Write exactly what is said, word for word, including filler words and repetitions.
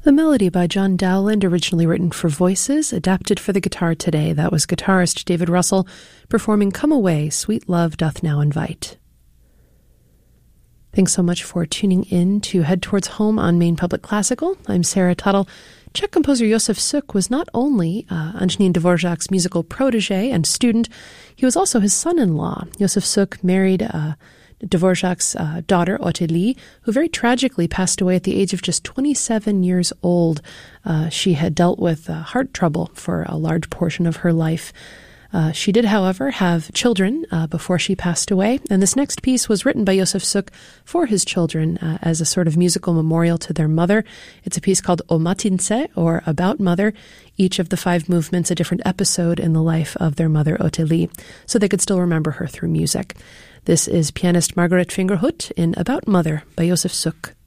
The melody by John Dowland, originally written for voices, adapted for the guitar today. That was guitarist David Russell performing Come Away, Sweet Love Doth Now Invite. Thanks so much for tuning in to Head Towards Home on Maine Public Classical. I'm Sarah Tuttle. Czech composer Josef Suk was not only uh, Antonín Dvořák's musical protege and student, he was also his son-in-law. Josef Suk married uh, Dvořák's uh, daughter, Ottilie, who very tragically passed away at the age of just twenty-seven years old. Uh, she had dealt with uh, heart trouble for a large portion of her life. Uh, she did, however, have children uh, before she passed away, and this next piece was written by Josef Suk for his children uh, as a sort of musical memorial to their mother. It's a piece called O Matince, or About Mother, each of the five movements a different episode in the life of their mother, Ottilie, so they could still remember her through music. This is pianist Margaret Fingerhut in About Mother by Josef Suk.